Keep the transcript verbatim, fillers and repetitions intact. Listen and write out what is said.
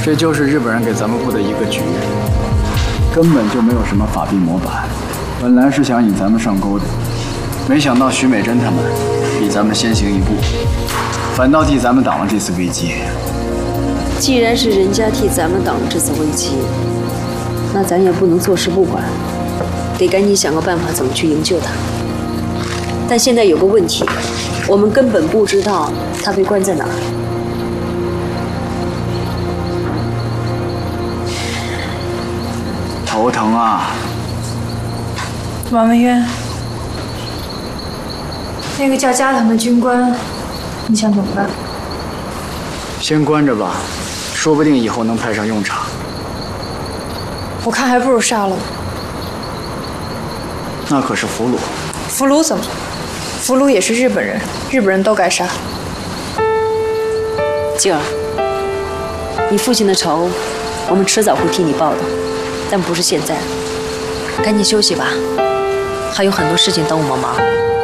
这就是日本人给咱们布的一个局，根本就没有什么法币模板。本来是想引咱们上钩的，没想到徐美珍他们比咱们先行一步，反倒替咱们挡了这次危机。 既然是人家替咱们挡了这次危机，那咱也不能坐视不管，得赶紧想个办法怎么去营救他。但现在有个问题，我们根本不知道他被关在哪儿。 头疼啊！ 王文渊，那个叫加藤的军官，你想怎么办？ 先关着吧，说不定以后能派上用场。 我看还不如杀了我。 那可是俘虏。 俘虏怎么？俘虏也是日本人，日本人都该杀。 静儿，你父亲的仇，我们迟早会替你报的，但不是现在。赶紧休息吧，还有很多事情等我们忙。